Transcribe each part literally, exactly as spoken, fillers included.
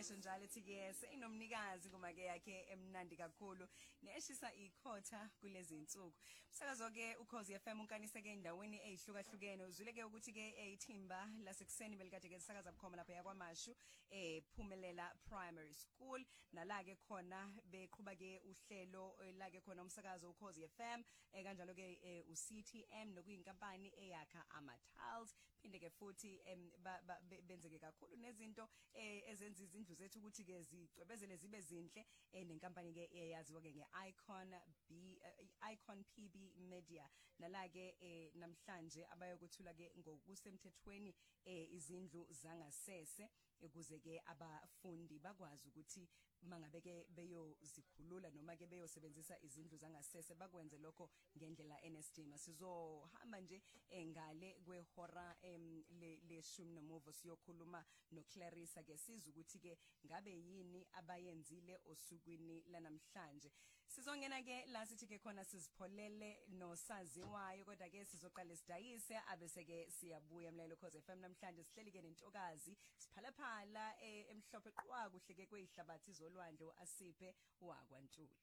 esho njalo ethi ke seyinomnikazi kuma ke yakhe emnandi kakhulu neshisa ikhotha kulezi insuku. Umsakazo ke uKhosi F M unkanise ke endaweni ezihlukahlukene uzwile ke ukuthi ke ithimba lasekuseni belikade ke sisakaza bukhoma lapha yakwaMashu eh Phumelela Primary School nala ke khona beqhubha ke uhlelo la ke khona umsakazo uKhosi F M eh kanjalo ke u C T M nokuyinkampani eyakha ama tiles phinde ke futhi benzeke kakhulu nezinto ezenza izindlu zethu ukuthi ke zicwebezele zibe zinhle nenkampani ke eyaziwa ke ngeIcon B Icon P B Media nala ke namhlanje abayokuthula ke ngokusemthethweni izindlu zangasese ukuze ke abafundi bakwazi ukuthi mangabe ke beyozikhulula noma ke beyosebenzisa izindlu zangasese bakwenze lokho ngendlela enestima. Sizohamba nje engale kwehora leshumi nomuvo siyokhuluma noClarissa ke siza ukuthi ke ngabe yini abayenzile osukwini lanamhlanje. Sizongena ke la sithi ke khona sizipholele nosaziwayo kodwa ke sizoqala sidayise abese ke siyabuya emlelo Khosi F M namhlanje sihleli ke nentokazi siphalaphala emhlophe qwa kuhle ke kweyihlabathi zolwandle uAsiphe wakwaNtuli.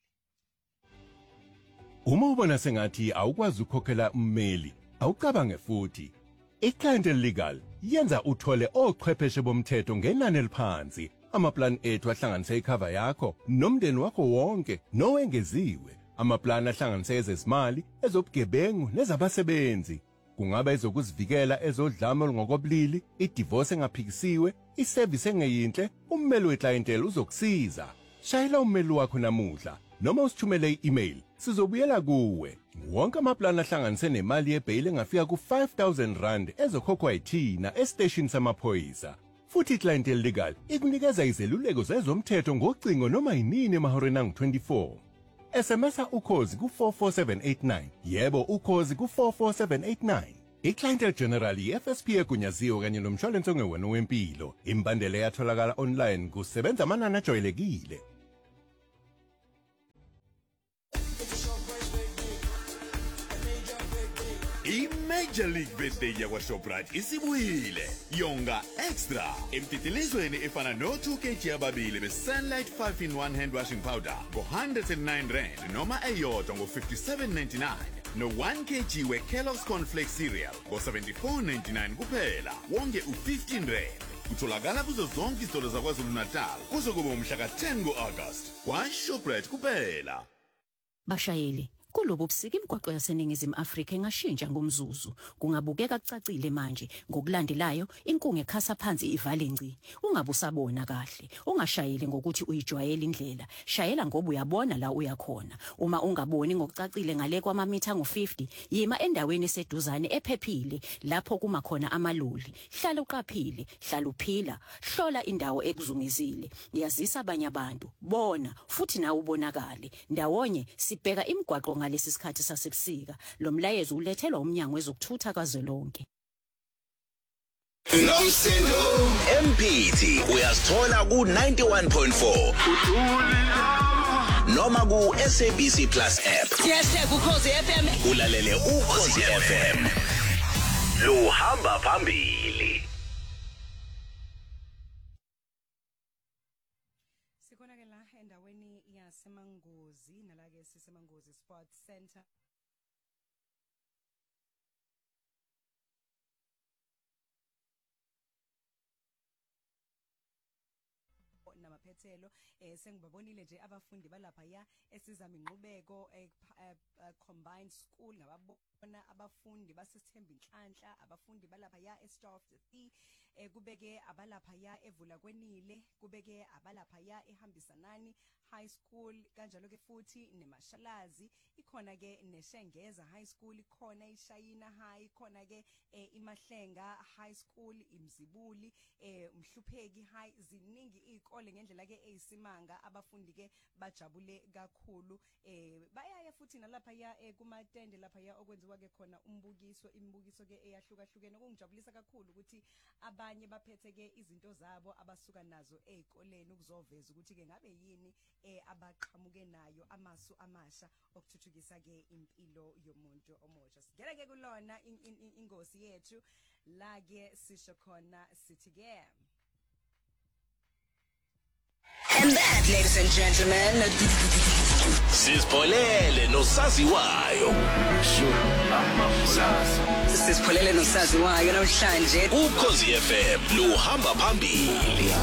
Uma ubona sengathi awukwazi ukukhokhela ummeli awucabange futhi iClientele Legal yenza uthole ochwepheshe bomthetho ngenani eliphansi. Amaplan ethu ahlanganise icover yakho nomndeni wakho wonke nowengeziwe. Amaplan ahlanganise ezezimali, ezobugebengu nezabasebenzi. Kungaba ezokuzivikela ezodlame olungokobulili, idivorce engaphikisiwe, iservice engeyinhle, ummeli weClientele uzokusiza. Shayela ummeli wakho namuhla noma usithumele i-email sizobuyela kuwe. Wonke amaplan ahlanganise nemali yebail engafika ku five thousand rand ezokhokhwa yithina estation samaphoyisa. Futhi iClientele Legal ikunikeza izeluleko zezomthetho ngocingo noma yinini emahoreni angu twenty-four. S M S uKhosi ku four four seven eight nine. Yebo uKhosi ku four four seven eight nine. iClientele General i-F S P egunyaziwe kanye nomshwalense ongewona wempilo. Imbandela yatholakala online kusebenza amanani ajwayelekile. I-Major League Birthday yakwaShoprite isibuyile. Yonga Extra emtitilizweni efana no two kilograms ababili be-Sunlight five in one hand washing powder ngo one hundred nine rand noma eyodwa ngo fifty-seven ninety-nine no one kilogram we-Kellogg's Cornflakes cereal ngo seventy-four ninety-nine kuphela wonke u fifteen rand. Utholakala kuzo zonke izitolo zaKwaZulu Natal kuze kube umhla ka ten ngo-August kwaShoprite kuphela. Bashayeli kulobu busika imigwaqo yaseningizimu Afrika engashintsha ngomzuzu kungabukeka kucacile manje ngokulandelayo inkungu ekhasa phansi ivale ngci ungabusabona kahle ungashayeli ngokuthi uyijwayela indlela shayela ngoba uyabona la uyakhona uma ungaboni ngokucacile ngale kwamamitha ngo fifty yima endaweni eseduzane ephephile lapho kuma khona amaloli hlala uqaphile hlala uphila hlola indawo ekuzungezile yazisa abanye abantu bona futhi nawe ubonakale ndawonye sibheka imigwaqo ngalesi sikhathi sasebusika lo mlayezo ulethelwa umnyango wezokuthutha kazwelonke. Nomsindo M P T uyasithola ku ninety-one point four noma ku S A B C Plus app. Yes, uKhosi F M. Ulalele uKhosi F M. Luhamba phambili. Endaweni yaseMangozi nalake siseMangozi Sports Center namaphethelo eh sengibabonile nje abafundi balapha ya esizama inqubeko combined school ngababona abafundi basesithemba inhlanhla abafundi balapha ya eStaff the eh kubeke abalapha ya evula kwenile kubeke abalapha ya ehambisanani high school kanjalo ke futhi nemashalazi ikhona ke neShengeza high school ikhona iShayina high ikhona ke iMahlenga high school iMzibuli umhlupheki high ziningi izikole ngendlela ke eyisimanga abafundi ke bajabule kakhulu eh bayaya futhi nalapha ya kumatende lapha ya okwenziwa ke khona umbukiso imibukiso ke eyahlukahlukene okungijabulisa kakhulu ukuthi abanye baphethe ke izinto zabo abasuka nazo ezikoleni ukuzoveza ukuthi ke ngabe yini eh abaqhamuke nayo amasu amasha okuthuthukisa ke impilo yomuntu omosha. Sigele ke kulona ingosi yethu la ke sisho khona sithi ke And that, ladies and gentlemen, Sizipholele nosaziwayo. sisipholele nosaziwayo namhlanje. Ukhozi F M luhamba phambili.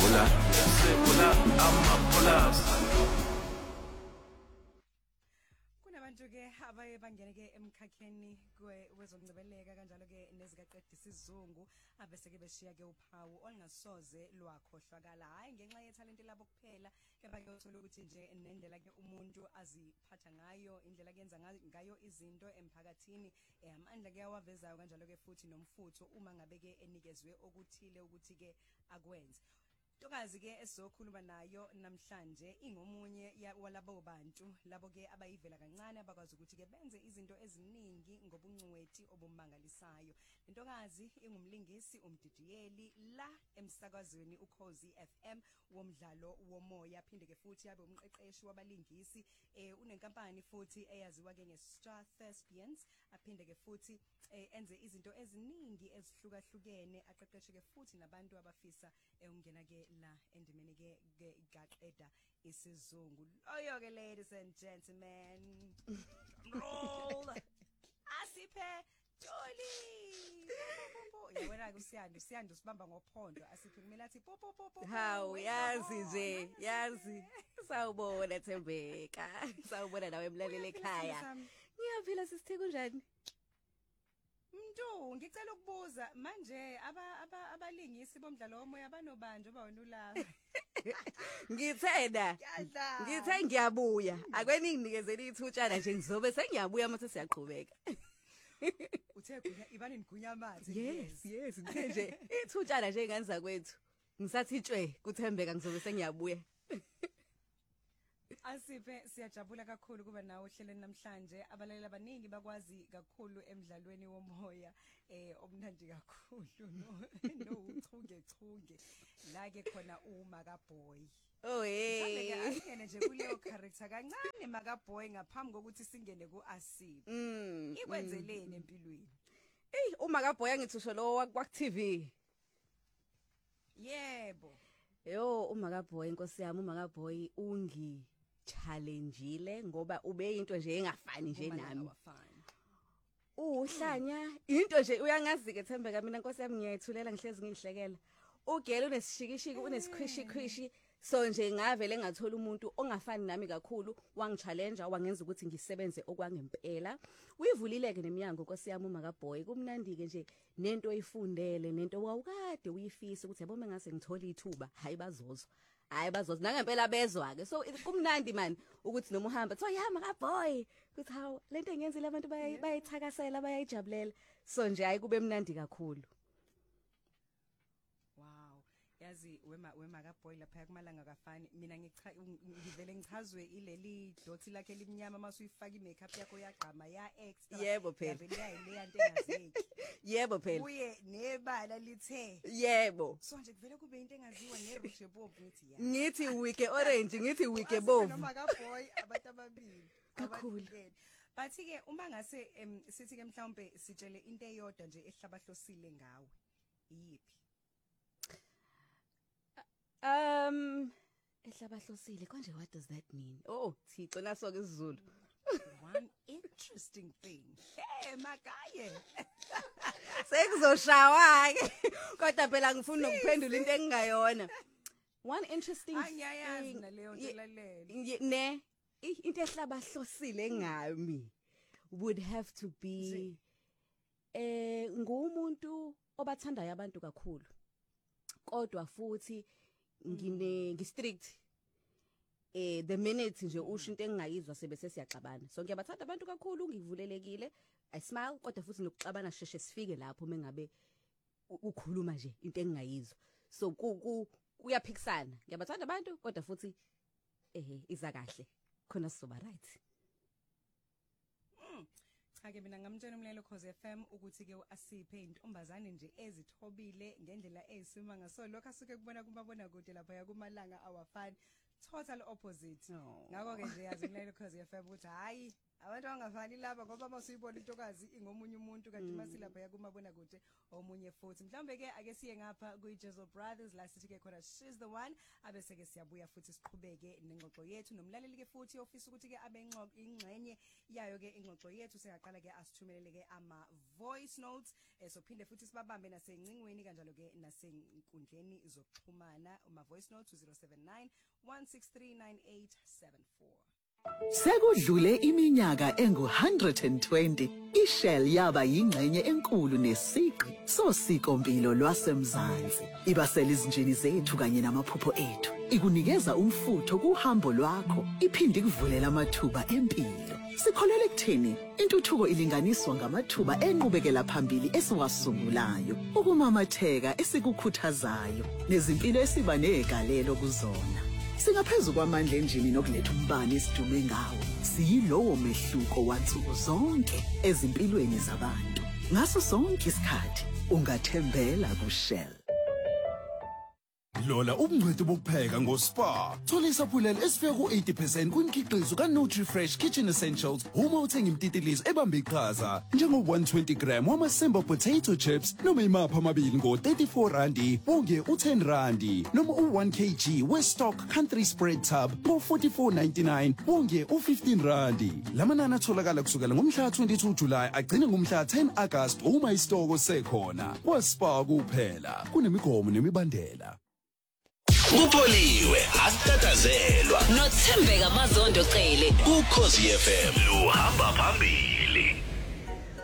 Kunabantu ke abaye bangene ke emkhakheni wezongcebeleka kanjalo ke nezikaqedisa isizungu abese ke beshiya ke uphawu olungasoze lwakhohlwakala hayi ngenxa yethalente labo kuphela kepha ke uthola ukuthi nje nendlela ke umuntu aziphatha ngayo indlela kenza ngayo izinto emphakathini amandla ke awavezayo kanjalo ke futhi nomfutho uma ngabe ke enikezwe okuthile ukuthi ke akwenze. Ntokazi ke esizokhuluma nayo namhlanje ingomunye walabo bantu labo ke abayivela kancane abakwazi ukuthi ke benze izinto eziningi ngobungcweti obumangalisayo. Intokazi ingumlingisi umdidiyeli la emsakazweni uKhozi F M womdlalo womoya phinde ke futhi yabe umqeqeshi wabalingisi eh unenkampani futhi eyaziwa ke ngeStar Thespians aphinde ke futhi enze izinto eziningi ezihlukahlukene aqeqeshe ke futhi nabantu abafisa ungena ke la endimeni ke igaqeda isizungu. Oyo ke ladies and gentlemen roll Asiphe Dolly. Yabona kusiyanda siyanda sibamba ngophondo asiphe kumele athi popo popo. Hawu yazi nje yazi sawubona Thembeka sawubona nawe emlaleli ekhaya. Ngiyaphila sisithe kunjani? Mntu ngicela ukubuza manje aba abalingisi bomdlalo womoya banobanje bawona ulapha. Ngithena ngithe ngiyabuya akweningi nikezela ithutshana nje ngizobe sengiyabuya mase siyaqhubeka. Uthe kunya ibani nigunya amanzi. Yes yes ngithe nje ithutshana nje ngenza kwethu ngisathi tshwe kuThembeka ngizobe sengiyabuya. Asiphe siyajabula kakhulu kuba nawe ohlelweni namhlanje abalaleli abaningi bakwazi kakhulu emidlalweni womoya eh omnandi kakhulu no no uchunge chunge la ke khona uMaka Boy. Oh hey ngene nje kuleyo character kancane Maka Boy ngaphambi kokuthi singene kuAsiphe. Mm ikwenzeleni empilweni? Ey uMaka Boy angithisho lo wakwa T V. Yebo. Yo uMaka Boy inkosi yami uMaka Boy ungi challengeile ngoba ube into nje engafani nje nami. Uhlanya into nje uyangazi ke Thembeka mina Nkosi yami ngiyayithulela ngihlezi ngihlekela. Ugele unesishikishiki unesikhwishi khwishi so nje ngavele ngathola umuntu ongafani nami kakhulu wangichallenge wangenza ukuthi ngisebenze okwangempela. Uyivulileke nemiyango Nkosi yami uMaka Boy kumnandi ke nje nento oyifundele nento wawukade uyifisa ukuthi yabo mengase ngithola ithuba hayi bazozo. Hayi bazothi nangempela bezwa ke so kumnandi man ukuthi noma uhamba so ya Maka Boy kuthi hawo lento engiyenzile abantu bayayithakasela bayayijabulela so nje hayi kube mnandi kakhulu. Wow yazi wema weMaka Boy lapha kumalanga kafani mina ngicha ngivele ngichazwe ileli dot lakhe limnyama masuyifaka imakeup yakho yagqama ya extra. Yebo phela vele yayileya into engazeki. Yebo phela uye nebala lithe yebo so nje kuvele kube into engaziwa nerouge bomvu ngithi ya ngithi wike orange ngithi wike bomvu Maka Boy abantu ababili kakhulu. But ke uma ngase sithi ke mhlawumbe sitshele into eyodwa nje ehlabahlosile ngawe yipi? Um ehlabahlosile konje what does that mean? Oh Thixo naso ke isiZulu. One interesting thing. Hey Makaye. Sekuzoshawa ke. Kodwa phela ngifuna ukuphendula into engingayona. One interesting angiyayazi naleyo nto lalela. Ne into ehlabahlosile ngami would have to be eh ngumuntu obathandayo abantu kakhulu. Kodwa futhi ngine ngistrict eh the minute nje usho into engingayizwa sebese siyaxabana so ngiyabathanda abantu kakhulu ngivulelekile I smile kodwa futhi nokuxabana sheshe sifike lapho mengabe ukhuluma nje into engingayizwa so ku kuyaphikisana ngiyabathanda abantu kodwa futhi eh iza kahle khona sizoba right. Cha ke mina ngamtshela umlelo Khosi F M ukuthi ke uAsiphe intombazane nje ezithobile ngendlela eyisima ngaso lokho asuke kubona kumabona kude lapha yakumalanga awafani total opposite. Ngakho ke nje yazi umlelo Khosi F M ukuthi hayi abantu angafani laba ngoba masuyibona intokazi ingomunye umuntu kanti masilapha yakumabona kude omunye futhi mhlawumbe ke ake siye ngapha kuJezo Brothers la sithi ke khona she's the one abese ke siyabuya futhi siqhubeke nengxoxo yethu nomlaleli ke futhi ofisa ukuthi ke abe ingxenye yayo ke ingxoxo yethu singaqala ke asithumelele ke ama voice notes esophinde futhi sibabambe nasencingweni kanjalo ke nasenkundleni zokuxhumana uma voice notes zero seven nine one six three nine eight seven four. Sekudlule iminyaka engu one hundred twenty iShell yaba yingxenye enkulu nesiqi sosiko mpilo lwasemzansi ibasela izinjini zethu kanye namaphupho ethu ikunikeza umfutho kuhambo lwakho iphindi kuvulela amathuba empilo sikholele kuthini intuthuko ilinganiswa ngamathuba enqubekela phambili esiwasungulayo ukumamatheka esikukhuthazayo nezimpilo esiba negalelo kuzona singaphezulu kwamandla enjini nokuletha umbani isidume ngawo siyilowo mehluko wansuku zonke ezimpilweni zabantu ngaso sonke isikhathi ungathembela kuShell. Lola ubungcweti bokupheka ngoSpa. Thola isaphulelo esifika ku eighty percent kwimikhiqizo kaNutriFresh Kitchen Essentials uma uthenga imtitilizo ebambe iqhaza njengo one hundred twenty gram wamaSemba potato chips noma imapha amabili ngo thirty-four randi bonke u ten randi noma u one kilogram westock country spread tub ngo forty-four ninety-nine bonke u fifteen randi. Lamanani atholakala kusukela ngomhla twenty-two July agcine ngomhla ten August uma isitoko sekhona. KwaSpa kuphela kunemigomo nemibandela. Upoliwe asitatazelwa nothembeka mazondo cele uKhosi F M uhamba phambili.